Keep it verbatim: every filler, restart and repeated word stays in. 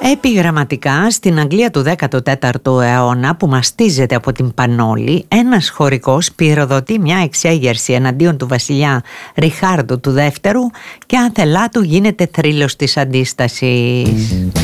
Επιγραμματικά, στην Αγγλία του δέκατου τέταρτου αιώνα, που μαστίζεται από την Πανόλη, ένας χωρικός πυροδοτεί μια εξέγερση εναντίον του βασιλιά Ριχάρδου του δεύτερου και άθελά του γίνεται θρύλος της αντίστασης.